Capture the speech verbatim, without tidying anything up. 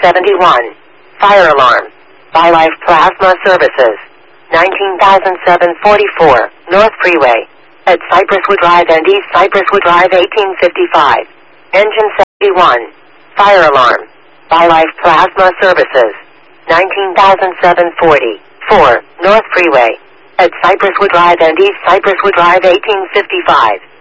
seventy-one. Fire alarm. BiLife Plasma Services. nineteen thousand seven hundred forty-four, North Freeway. At Cypresswood Drive and East Cypresswood Drive eighteen fifty-five. Engine seventy-one. Fire alarm. BiLife Plasma Services. nineteen thousand seven hundred forty-four, North Freeway. At Cypresswood Drive and East Cypresswood Drive eighteen fifty-five.